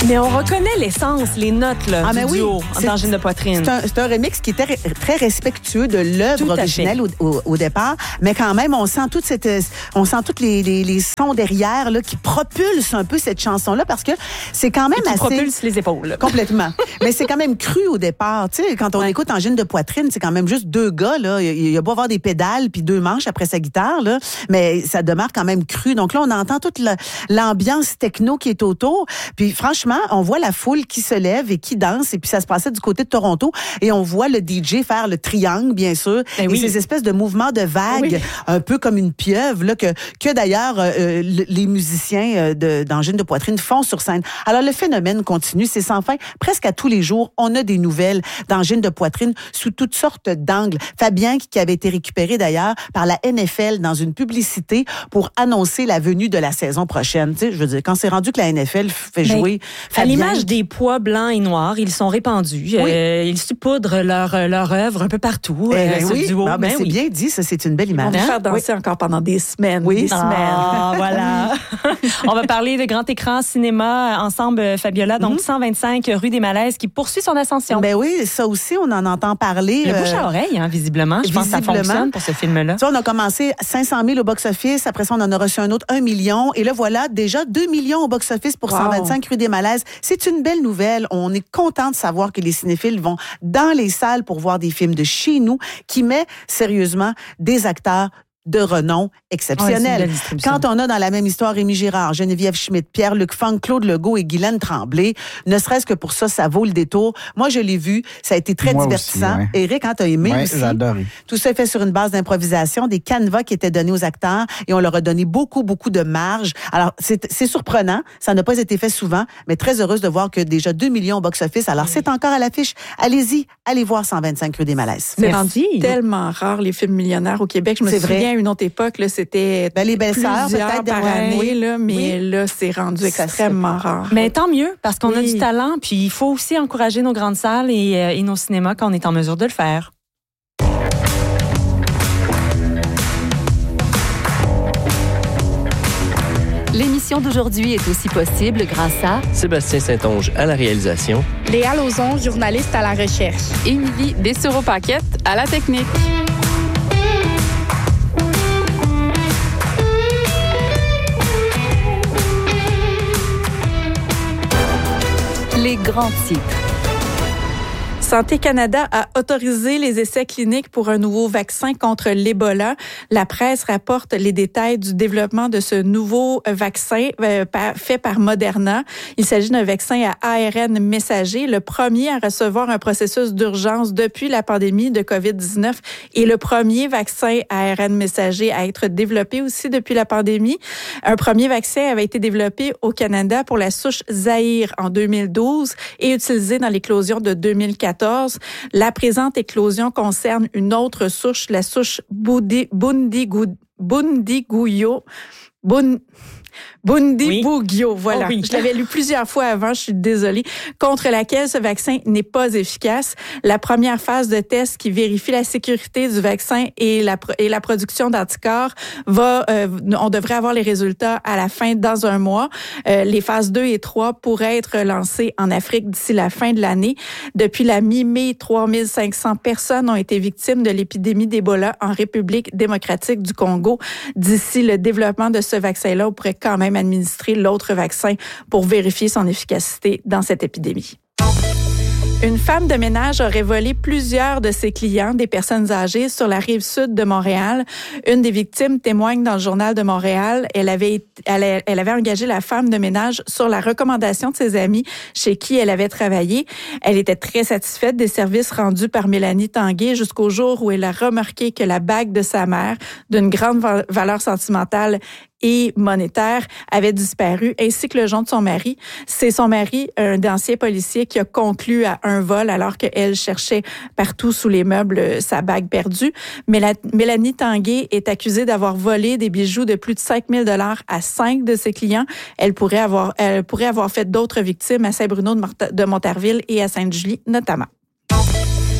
Mais on reconnaît l'essence, les notes là, du duo en Tangine de poitrine. C'est un remix qui était très respectueux de l'œuvre originelle au départ, mais quand même, on sent tous les sons derrière là, qui propulsent un peu cette chanson-là parce que c'est quand même qui propulse les épaules. Complètement. Mais c'est quand même cru au départ. Tu sais, quand on écoute Tangine de poitrine, c'est quand même juste deux gars. Là. Il y a beau avoir des pédales puis deux manches après sa guitare, là, mais ça demeure quand même cru. Donc là, on entend toute l'ambiance techno qui est autour. Puis franchement, on voit la foule qui se lève et qui danse. Et puis ça se passait du côté de Toronto. Et on voit le DJ faire le triangle, bien sûr. Et ces espèces de mouvements de vagues, un peu comme une pieuvre, là, que d'ailleurs les musiciens d'Angine de poitrine font sur scène. Alors le phénomène continue, c'est sans fin. Presque à tous les jours, on a des nouvelles d'Angine de poitrine sous toutes sortes d'angles. Fabien, qui avait été récupéré d'ailleurs par la NFL dans une publicité pour annoncer la venue de la saison prochaine. Tu sais, je veux dire, quand c'est rendu que la NFL fait jouer Fabien... À l'image des pois blancs et noirs, ils sont répandus. Ils saupoudrent leur œuvre un peu partout. Ce duo. C'est bien dit, ça, c'est une belle image. On va faire danser encore pendant des semaines. Semaines. Voilà. On va parler de grand écran cinéma ensemble, Fabiola. Donc, 125 rue des Malaises qui poursuit son ascension. Ben oui, ça aussi, on en entend parler. Le bouche à oreille, visiblement. Je pense que ça fonctionne pour ce film-là. Tu vois, on a commencé 500 000 au box-office. Après ça, on en a reçu un autre 1 million. Et là, voilà, déjà 2 millions au box-office pour 125 rue des Malaises. C'est une belle nouvelle. On est content de savoir que les cinéphiles vont dans les salles pour voir des films de chez nous qui met sérieusement des acteurs de renom exceptionnel. Quand on a dans la même histoire Rémi Girard, Geneviève Schmidt, Pierre-Luc Funk, Claude Legault et Guylaine Tremblay, ne serait-ce que pour ça, ça vaut le détour. Moi, je l'ai vu, ça a été très divertissant. Aussi, Éric, quand tu as aimé aussi. J'ai adoré. Tout ça est fait sur une base d'improvisation, des canevas qui étaient donnés aux acteurs et on leur a donné beaucoup de marge. Alors, c'est surprenant, ça n'a pas été fait souvent, mais très heureuse de voir que déjà 2 millions au box-office. Alors, c'est encore à l'affiche. Allez-y, allez voir 125 rue des Malaises. C'est tellement rare, les films millionnaires au Québec. Je me souviens, à une autre époque, là, c'était les Belles-Sœurs, peut-être par année, là, mais là, c'est rendu extrêmement rare. Mais tant mieux, parce qu'on a du talent, puis il faut aussi encourager nos grandes salles et nos cinémas quand on est en mesure de le faire. L'émission d'aujourd'hui est aussi possible grâce à Sébastien Saint-Onge à la réalisation, Léa Lauzon, journaliste à la recherche, Émilie Dessureau-Paquette à la technique. les grands titres. Santé Canada a autorisé les essais cliniques pour un nouveau vaccin contre l'Ebola. La presse rapporte les détails du développement de ce nouveau vaccin fait par Moderna. Il s'agit d'un vaccin à ARN messager, le premier à recevoir un processus d'urgence depuis la pandémie de COVID-19 et le premier vaccin à ARN messager à être développé aussi depuis la pandémie. Un premier vaccin avait été développé au Canada pour la souche Zaïre en 2012 et utilisé dans l'éclosion de 2014. La présente éclosion concerne une autre souche, la souche Bundibugyo, voilà. Oh oui. Je l'avais lu plusieurs fois avant, je suis désolée, contre laquelle ce vaccin n'est pas efficace. La première phase de test qui vérifie la sécurité du vaccin et la production d'anticorps on devrait avoir les résultats à la fin dans un mois. Les phases 2 et 3 pourraient être lancées en Afrique d'ici la fin de l'année. Depuis la mi-mai, 3500 personnes ont été victimes de l'épidémie d'Ebola en République démocratique du Congo. D'ici le développement de ce vaccin-là, on pourrait quand même administrer l'autre vaccin pour vérifier son efficacité dans cette épidémie. Une femme de ménage aurait volé plusieurs de ses clients, des personnes âgées, sur la rive sud de Montréal. Une des victimes témoigne dans le Journal de Montréal. Elle avait engagé la femme de ménage sur la recommandation de ses amis chez qui elle avait travaillé. Elle était très satisfaite des services rendus par Mélanie Tanguay jusqu'au jour où elle a remarqué que la bague de sa mère, d'une grande valeur sentimentale et monétaire, avait disparu, ainsi que le jonc de son mari. C'est son mari, un ancien policier, qui a conclu à un vol alors qu'elle cherchait partout sous les meubles sa bague perdue. Mélanie Tanguay est accusée d'avoir volé des bijoux de plus de 5 000 $ à 5 de ses clients. Elle pourrait avoir fait d'autres victimes à Saint-Bruno de Montarville et à Sainte-Julie notamment.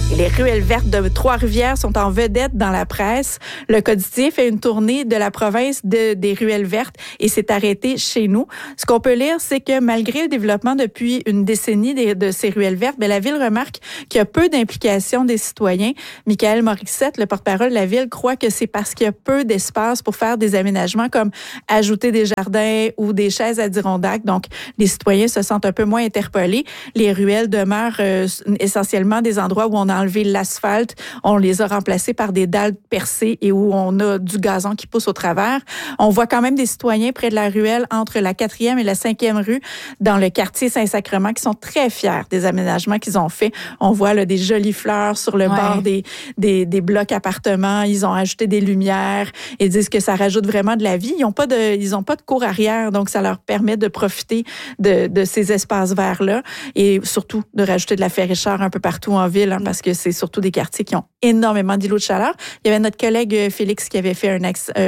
Et les ruelles vertes de Trois-Rivières sont en vedette dans la presse. Le Coditier fait une tournée de la province des ruelles vertes et s'est arrêté chez nous. Ce qu'on peut lire, c'est que malgré le développement depuis une décennie de ces ruelles vertes, la ville remarque qu'il y a peu d'implication des citoyens. Michael Morissette, le porte-parole de la ville, croit que c'est parce qu'il y a peu d'espace pour faire des aménagements comme ajouter des jardins ou des chaises Adirondack. Donc, les citoyens se sentent un peu moins interpellés. Les ruelles demeurent essentiellement des endroits où on a enlevé l'asphalte, on les a remplacés par des dalles percées et où on a du gazon qui pousse au travers. On voit quand même des citoyens près de la ruelle entre la 4e et la 5e rue dans le quartier Saint-Sacrement qui sont très fiers des aménagements qu'ils ont faits. On voit là, des jolies fleurs sur le bord des blocs appartements. Ils ont ajouté des lumières et disent que ça rajoute vraiment de la vie. Ils n'ont pas de cour arrière, donc ça leur permet de profiter de ces espaces verts-là et surtout de rajouter de la fraîcheur un peu partout en ville parce que c'est surtout des quartiers qui ont énormément d'îlots de chaleur. Il y avait notre collègue Félix qui avait fait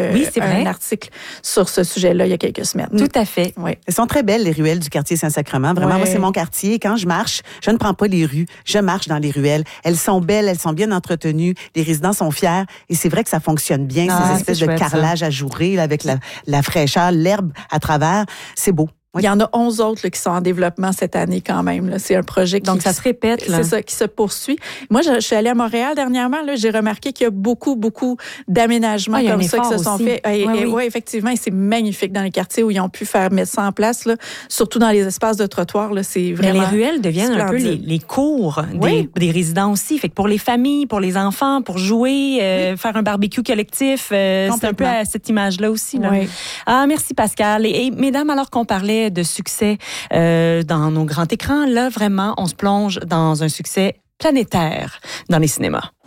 un article sur ce sujet-là il y a quelques semaines. Tout à fait. Oui. Elles sont très belles, les ruelles du quartier Saint-Sacrement. Vraiment, moi, c'est mon quartier. Quand je marche, je ne prends pas les rues, je marche dans les ruelles. Elles sont belles, elles sont bien entretenues. Les résidents sont fiers. Et c'est vrai que ça fonctionne bien, ces espèces de carrelage ajouré là, avec la fraîcheur, l'herbe à travers. C'est beau. Oui. Il y en a 11 autres là, qui sont en développement cette année quand même. Là. C'est un projet donc ça se répète. Là. C'est ça, qui se poursuit. Moi, je suis allée à Montréal dernièrement. Là, j'ai remarqué qu'il y a beaucoup d'aménagements comme ça qui se sont faits. Oui, effectivement. Et c'est magnifique dans les quartiers où ils ont pu mettre ça en place. Là. Surtout dans les espaces de trottoir. Là, c'est vraiment les ruelles deviennent un peu les cours des résidents aussi. Fait que pour les familles, pour les enfants, pour jouer, faire un barbecue collectif, c'est un peu à cette image-là aussi. Là. Oui. Ah, merci Pascal. Et mesdames, alors qu'on parlait de succès dans nos grands écrans, là, vraiment, on se plonge dans un succès planétaire dans les cinémas.